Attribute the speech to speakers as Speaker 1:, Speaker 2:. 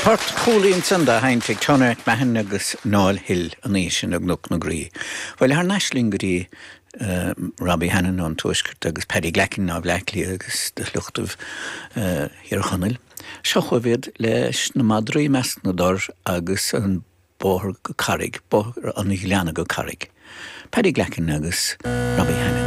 Speaker 1: Port cúlíonn sanda haintigh tionart mehan agus náil hill an éisian ag nuc na grí. Well haar naislingarí Robbie Hannon an tuaiscart agus Paddy Glackin ná Blackley agus de luchtah hir chonil. Seo chuid leis na madraí meas na dor agus an bóthir go carrig, an leanna go carrig. Paddy Glackin agus Robbie Hannon.